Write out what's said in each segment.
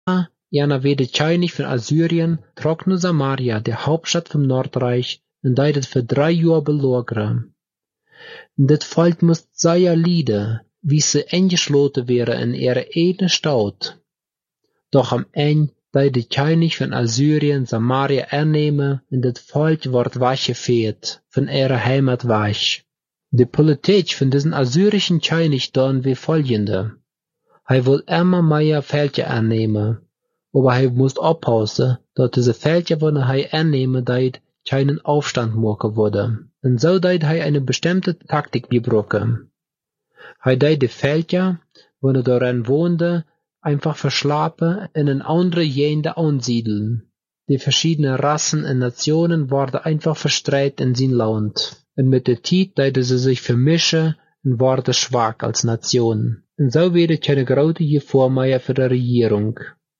Jana wie de König von Assyrien trok nu Samaria, der Hauptstadt vom Nordreich, en deed het voor 3 jaar belageren. Dit volk moest sehr lijden, wie ze ingesloten wären in ihre eigene Stadt. Doch am Ende deed de König von Assyrien Samaria aannemen en dit volk wordt weggeveerd von ihrer Heimat weg. De Politik von diesem assyrischen König dann wie folgende. Hij wil immer mehr Völker annehmen, aber hij moest oppassen, dat diese Völker, wanneer hij annehmen deed, keinen Aufstand machen würde. En so deed hij eine bestimmte Taktik gebruiken. Hij deed de Völker, wanneer darin woonde, einfach verslapen en in andere Gegenden ansiedeln. Die verschiedenen Rassen en Nationen worden einfach verstreit in zijn Land. En met de tijd deden ze zich vermischen en worden schwach als Nation. En so werd het keine grote Gefahr mehr für die Regierung.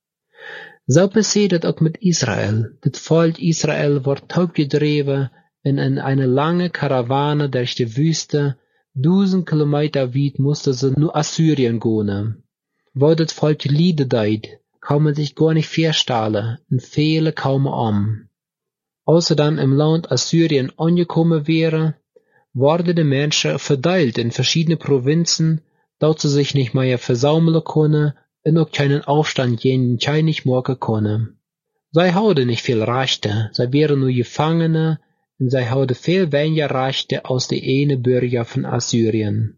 So passiert het ook met Israel. Het volk Israel wordt taubgedreven en in eine lange Karawane durch die Wüste, 1000 Kilometer weit musste sie nur Assyrien gehen. Wo das Volk Lieder deed, kann man sich gar nicht vorstellen, und viele kamen um. Als sie dann im Land Assyrien angekommen wären, wurden die Menschen verteilt in verschiedene Provinzen, dat sie sich nicht mehr versammeln können und auch keinen Aufstand gegen den König machen können. Sie hadden nicht viel Rechte, sie wären nur Gefangene und sie hadden viel weniger Rechte als die eine Bürger von Assyrien.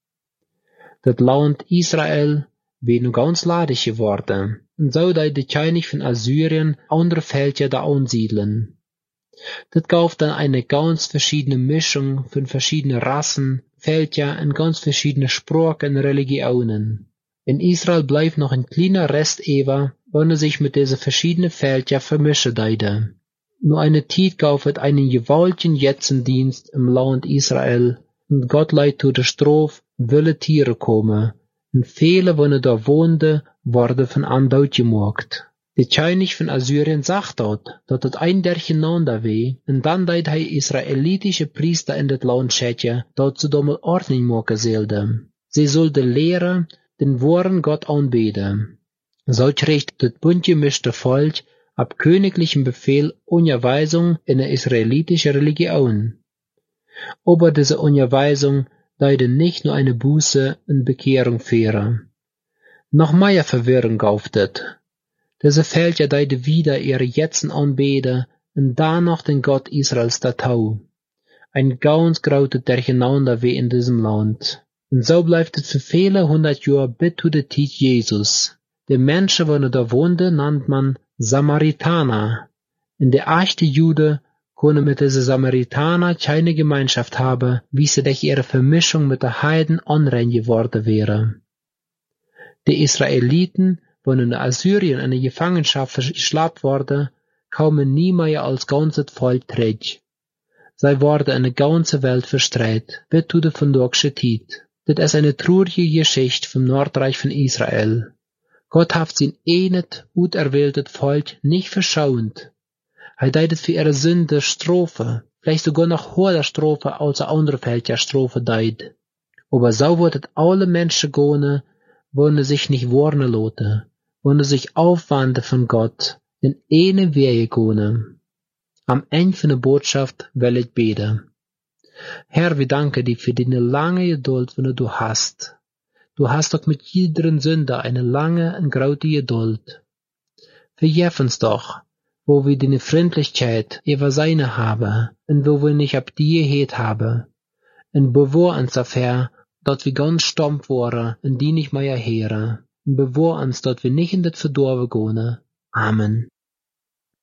Das Land Israel wäre nun ganz leidig geworden, und so deed der König von Assyrien andere Völker da ansiedeln. Das gab dann eine ganz verschiedene Mischung von verschiedenen Rassen, Völker und ganz verschiedene Sprachen und Religionen. In Israel bleibt noch ein kleiner Rest über, wenn sich mit diesen verschiedenen Völkern vermischen deide. Nur eine Zeit gab es einen gewaltigen Jetzendienst im Land Israel, und Gott leidt zu der Strafe, wilde Tiere kommen, und viele, die da wohnten, worden von Andaut gemacht. Der König von Assyrien sagt dort, dat het ein durcheinander war, und dann deed hij israelitische Priester in das Land schicken, dat ze dommel Ordnung machen sollten. Sie sollten lehren, den wahren Gott anbeten. So kriegt das bunt gemischte Volk ab königlichem Befehl Unterweisung in der israelitischen Religion. Aber diese Unterweisung deed nicht nur eine Buße und Bekehrung führen. Noch mehr Verwirrung gauft es. Diese Völker deiden wieder ihre Jetzen anbeten und danach den Gott Israels datau. Ein ganz großes Durcheinander wie in diesem Land. Und so bleibt es für viele 100 Jahre bis zu der Zeit Jesus. Die Menschen, die da wohnten, nannt man Samaritaner. Und die echte Juden können mit diesen Samaritaner keine Gemeinschaft haben, wie sie durch ihre Vermischung mit den Heiden unrein geworden wäre. Die Israeliten, die in Assyrien in der Gefangenschaft verschleppt wurden, kamen nie mehr als ganzes Volk zurück. Sie wurden in der ganzen Welt verstreut, bis zu der Fundokische Zeit. Das ist eine traurige Geschichte vom Nordreich von Israel. Gott hat sein eines, auserwähltes Volk nicht verschont. Er deed es für ihre Sünde Strafe, vielleicht sogar noch höhere Strafe als andere Völker Strafe deed. Aber so wird es alle Menschen gehen, wollen sich nicht warnen lassen, wollen sich aufwenden von Gott, den eine Wege gehen. Am Ende von der Botschaft will ich beten. Herr, wir danken dir für deine lange Geduld, die du hast. Du hast doch mit jedem Sünder eine lange und große Geduld. Vergib uns doch, wo wir deine Freundlichkeit über seine haben und wo wir nicht ab dir gehört haben. Und bewahr uns dafür, dass wir ganz stumm waren und die nicht mehr hören. Und bewahr uns, dass wir nicht in das Verdorben gehen. Amen.